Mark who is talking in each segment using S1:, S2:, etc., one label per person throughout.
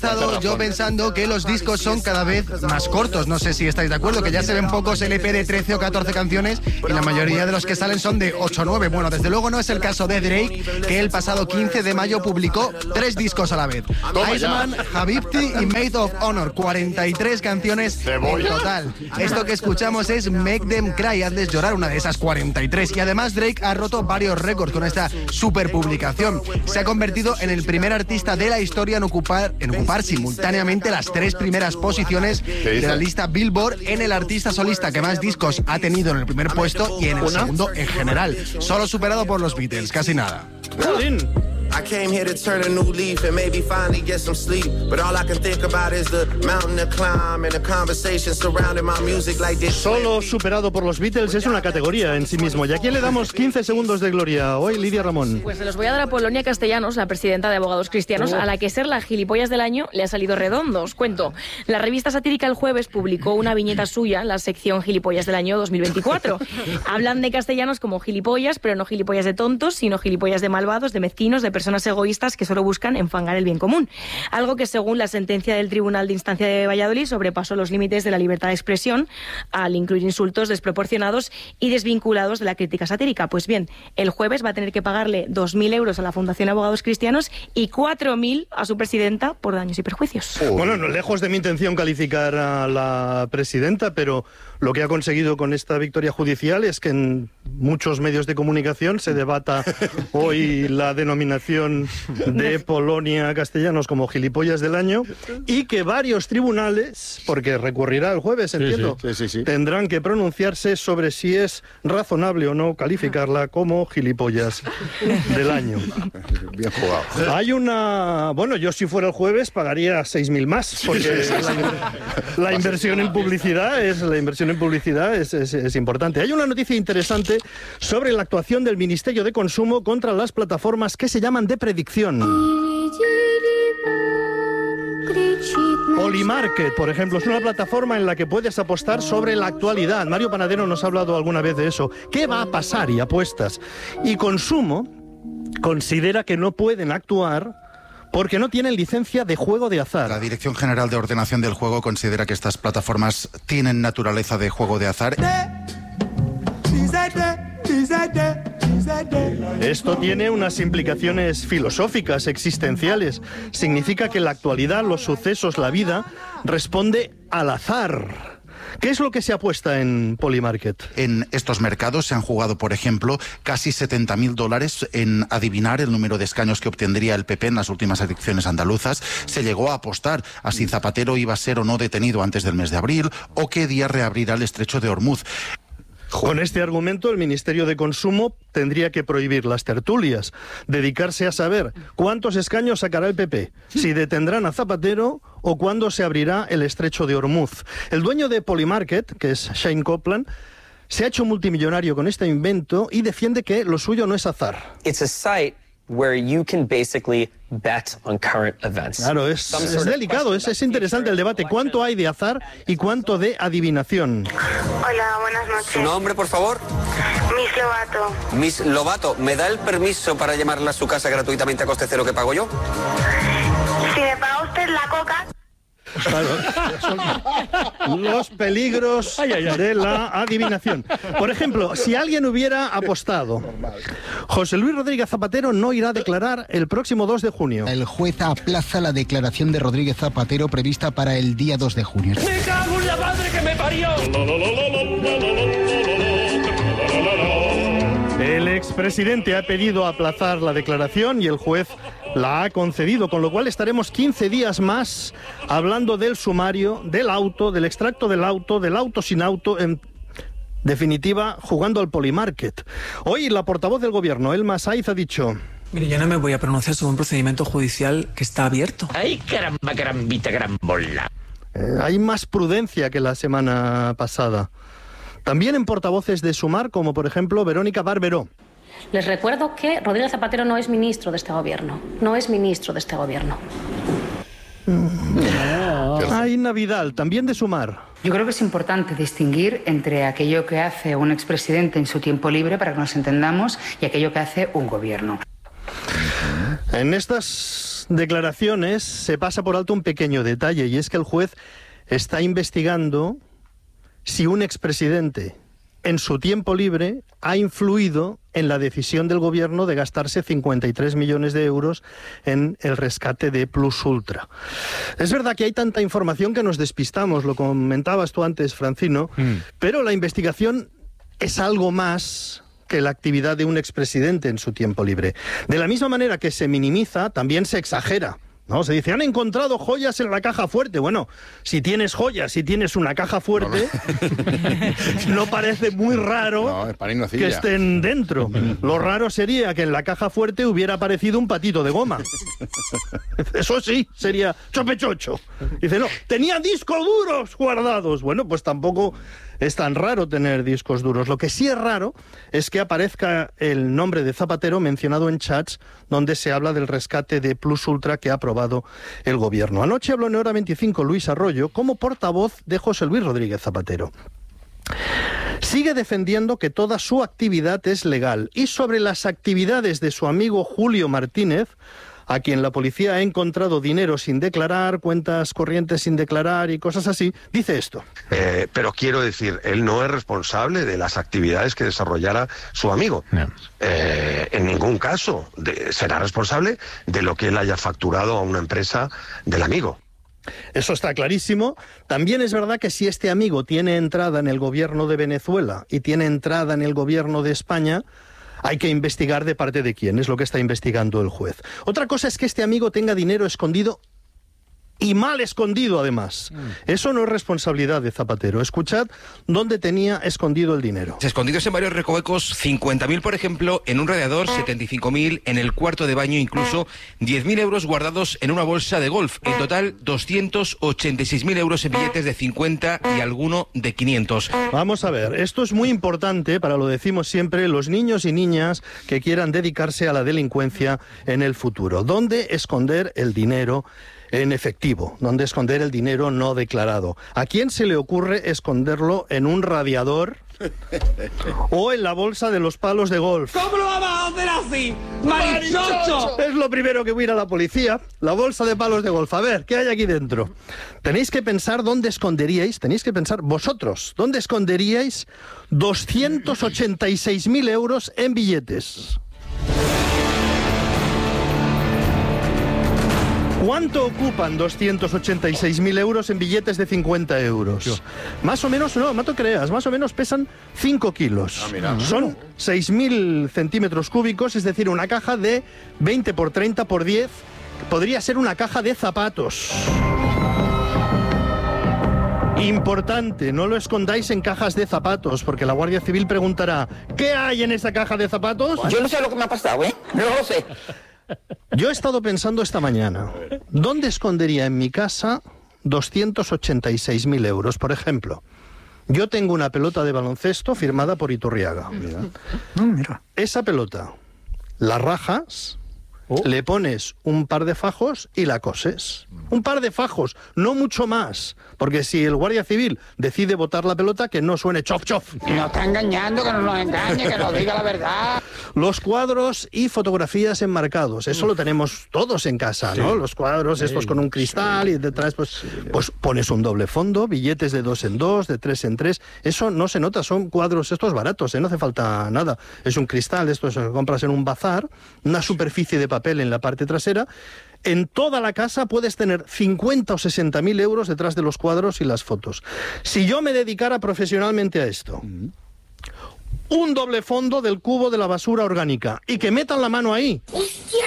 S1: Yo pensando que los discos son cada vez más cortos, no sé si estáis de acuerdo, que ya se ven pocos LP de 13 o 14 canciones y la mayoría de los que salen son de 8 o 9. Bueno, desde luego no es el caso de Drake, que el pasado 15 de mayo publicó 3 discos a la vez. Iceman, Habibti y Maid of Honor, 43 canciones en total. Esto que escuchamos es Make Them Cry, hazles llorar, una de esas 43. Y además Drake ha roto varios récords con esta superpublicación. Se ha convertido en el primer artista de la historia en ocupar simultáneamente las 3 primeras posiciones de la lista Billboard, en el artista solista que más discos ha tenido en el primer puesto y en el segundo en general, solo superado por los Beatles, casi nada.
S2: I came here to turn a new leaf and maybe finally get some sleep. But all I can think about is the mountain to climb and the conversation surrounding my music like this.
S3: Solo superado por los Beatles es una categoría en sí mismo. ¿Y a quién le damos 15 segundos de gloria hoy, Lidia Ramón?
S4: Pues se los voy a dar a Polonia Castellanos, la presidenta de Abogados Cristianos, a la que ser la gilipollas del año le ha salido redondo. Os cuento. La revista satírica El Jueves publicó una viñeta suya en la sección Gilipollas del año 2024. Hablan de castellanos como gilipollas, pero no gilipollas de tontos, sino gilipollas de malvados, de mezquinos, de personas egoístas que solo buscan enfangar el bien común. Algo que, según la sentencia del Tribunal de Instancia de Valladolid, sobrepasó los límites de la libertad de expresión al incluir insultos desproporcionados y desvinculados de la crítica satírica. Pues bien, El Jueves va a tener que pagarle 2.000 euros a la Fundación Abogados Cristianos y 4.000 a su presidenta por daños y perjuicios.
S3: Bueno, no, lejos de mi intención calificar a la presidenta, pero lo que ha conseguido con esta victoria judicial es que en muchos medios de comunicación se debata hoy la denominación de Polonia Castellanos como gilipollas del año y que varios tribunales, porque recurrirá el jueves, entiendo, sí. Tendrán que pronunciarse sobre si es razonable o no calificarla como gilipollas del año.
S5: Bien jugado.
S3: Hay una... Bueno, yo si fuera el jueves pagaría 6.000 más, porque la inversión en publicidad es importante. Hay una noticia interesante sobre la actuación del Ministerio de Consumo contra las plataformas que se llaman de predicción. Polymarket, por ejemplo, es una plataforma en la que puedes apostar sobre la actualidad. Mario Panadero nos ha hablado alguna vez de eso. ¿Qué va a pasar? Y apuestas. Y Consumo considera que no pueden actuar porque no tienen licencia de juego de azar.
S6: La Dirección General de Ordenación del Juego considera que estas plataformas tienen naturaleza de juego de azar.
S3: Esto tiene unas implicaciones filosóficas, existenciales. Significa que la actualidad, los sucesos, la vida, responde al azar. ¿Qué es lo que se apuesta en Polymarket?
S6: En estos mercados se han jugado, por ejemplo, casi $70.000 en adivinar el número de escaños que obtendría el PP en las últimas elecciones andaluzas. Se llegó a apostar a si Zapatero iba a ser o no detenido antes del mes de abril o qué día reabrirá el estrecho de Hormuz.
S3: Con este argumento, el Ministerio de Consumo tendría que prohibir las tertulias, dedicarse a saber cuántos escaños sacará el PP, si detendrán a Zapatero o cuándo se abrirá el estrecho de Hormuz. El dueño de Polymarket, que es Shane Copland, se ha hecho multimillonario con este invento y defiende que lo suyo no es azar.
S7: It's a site where you can basically bet on current events.
S3: Claro, es delicado, es interesante el debate. ¿Cuánto hay de azar y cuánto de adivinación?
S8: Hola, buenas noches.
S7: ¿Su nombre, por favor?
S8: Miss Lobato.
S7: Miss Lobato, ¿me da el permiso para llamarla a su casa gratuitamente a coste cero que pago yo?
S8: Si me paga usted la coca...
S3: Claro, los peligros de la adivinación. Por ejemplo, si alguien hubiera apostado, José Luis Rodríguez Zapatero no irá a declarar el próximo 2 de junio.
S9: El juez aplaza la declaración de Rodríguez Zapatero prevista para el día 2 de junio.
S10: ¡Me cago en la madre que me parió!
S3: El expresidente ha pedido aplazar la declaración y el juez la ha concedido, con lo cual estaremos 15 días más hablando del sumario, del auto, del extracto del auto sin auto, en definitiva, jugando al Polymarket. Hoy la portavoz del gobierno, Elma Saiz, ha dicho...
S11: Mire, yo no me voy a pronunciar sobre un procedimiento judicial que está abierto.
S10: ¡Ay, caramba, carambita, carambola!
S3: Hay más prudencia que la semana pasada. También en portavoces de Sumar, como por ejemplo Verónica Barberó.
S12: Les recuerdo que Rodríguez Zapatero no es ministro de este gobierno. No es ministro de este gobierno.
S3: Inna Vidal, también de Sumar.
S13: Yo creo que es importante distinguir entre aquello que hace un expresidente en su tiempo libre, para que nos entendamos, y aquello que hace un gobierno.
S3: En estas declaraciones se pasa por alto un pequeño detalle, y es que el juez está investigando si un expresidente en su tiempo libre ha influido en la decisión del gobierno de gastarse 53 millones de euros en el rescate de Plus Ultra. Es verdad que hay tanta información que nos despistamos, lo comentabas tú antes, Francino, pero la investigación es algo más que la actividad de un expresidente en su tiempo libre. De la misma manera que se minimiza, también se exagera, ¿no? Se dice, han encontrado joyas en la caja fuerte. Bueno, si tienes joyas, si tienes una caja fuerte, no parece muy raro que estén dentro. Lo raro sería que en la caja fuerte hubiera aparecido un patito de goma. Eso sí, sería chopechocho. Dice, no, tenía discos duros guardados. Bueno, pues tampoco es tan raro tener discos duros. Lo que sí es raro es que aparezca el nombre de Zapatero mencionado en chats donde se habla del rescate de Plus Ultra que ha aprobado el gobierno. Anoche habló en Hora 25 Luis Arroyo como portavoz de José Luis Rodríguez Zapatero. Sigue defendiendo que toda su actividad es legal, y sobre las actividades de su amigo Julio Martínez, a quien la policía ha encontrado dinero sin declarar, cuentas corrientes sin declarar y cosas así, dice esto.
S14: Pero quiero decir, él no es responsable de las actividades que desarrollara su amigo. En ningún caso será responsable de lo que él haya facturado a una empresa del amigo.
S3: Eso está clarísimo. También es verdad que si este amigo tiene entrada en el gobierno de Venezuela y tiene entrada en el gobierno de España, hay que investigar de parte de quién, es lo que está investigando el juez. Otra cosa es que este amigo tenga dinero escondido, y mal escondido además. Eso no es responsabilidad de Zapatero. Escuchad dónde tenía escondido el dinero.
S15: Escondidos en varios recovecos, 50.000 por ejemplo, en un radiador, 75.000 en el cuarto de baño, incluso 10.000 euros guardados en una bolsa de golf. En total, 286.000 euros en billetes de 50 y alguno de 500.
S3: Vamos a ver, esto es muy importante, para lo decimos siempre, los niños y niñas que quieran dedicarse a la delincuencia en el futuro. ¿Dónde esconder el dinero en efectivo? ¿Dónde esconder el dinero no declarado? ¿A quién se le ocurre esconderlo en un radiador o en la bolsa de los palos de golf?
S16: ¿Cómo lo vamos a hacer así? ¡Marichocho!
S3: Es lo primero que voy a ir a la policía, la bolsa de palos de golf. A ver, ¿qué hay aquí dentro? Tenéis que pensar dónde esconderíais, tenéis que pensar vosotros, ¿dónde esconderíais 286.000 euros en billetes? ¿Cuánto ocupan 286.000 euros en billetes de 50 euros? Más o menos, no te creas, más o menos pesan 5 kilos. Son 6.000 centímetros cúbicos, es decir, una caja de 20 por 30 por 10, podría ser una caja de zapatos. Importante, no lo escondáis en cajas de zapatos, porque la Guardia Civil preguntará, ¿qué hay en esa caja de zapatos?
S10: Yo no sé lo que me ha pasado, no lo sé.
S3: Yo he estado pensando esta mañana, ¿dónde escondería en mi casa 286.000 euros? Por ejemplo, yo tengo una pelota de baloncesto firmada por Iturriaga. Mira. Esa pelota la rajas, le pones un par de fajos y la coses. Un par de fajos, no mucho más. Porque si el Guardia Civil decide botar la pelota, que no suene chof chof.
S10: Nos está engañando, que no nos engañe, que nos diga la verdad.
S3: Los cuadros y fotografías enmarcados, eso lo tenemos todos en casa, ¿no? Los cuadros estos con un cristal y detrás pues pones un doble fondo, billetes de 2 en 2, de 3 en 3. Eso no se nota, son cuadros estos baratos, no hace falta nada. Es un cristal, esto se compras en un bazar, una superficie de papel en la parte trasera. En toda la casa puedes tener 50 o 60.000 euros detrás de los cuadros y las fotos. Si yo me dedicara profesionalmente a esto, un doble fondo del cubo de la basura orgánica y que metan la mano ahí.
S16: ¡Hostia,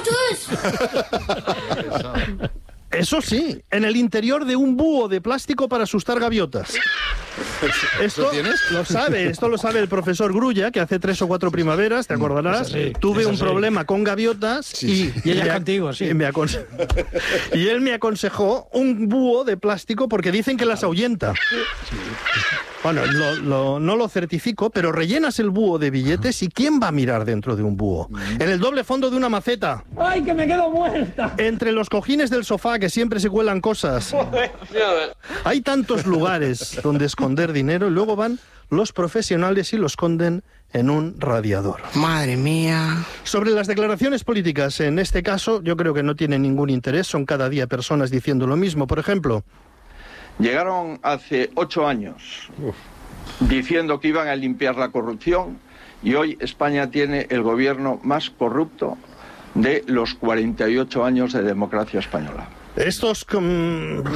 S16: pilotos!
S3: Eso sí, en el interior de un búho de plástico para asustar gaviotas. Esto lo sabe el profesor Grulla, que hace 3 o 4 primaveras, ¿te acordarás? Tuve un problema con gaviotas y ella contigo, sí. Y él me aconsejó un búho de plástico porque dicen que las ahuyenta. Bueno, no lo certifico, pero rellenas el búho de billetes y ¿quién va a mirar dentro de un búho? En el doble fondo de una maceta.
S16: ¡Ay, que me quedo muerta!
S3: Entre los cojines del sofá, que siempre se cuelan cosas. Hay tantos lugares donde esconder dinero y luego van los profesionales y lo esconden en un radiador.
S10: Madre mía.
S3: Sobre las declaraciones políticas, en este caso, yo creo que no tienen ningún interés, son cada día personas diciendo lo mismo. Por ejemplo,
S17: llegaron hace 8 años diciendo que iban a limpiar la corrupción y hoy España tiene el gobierno más corrupto de los 48 años de democracia española.
S3: Estos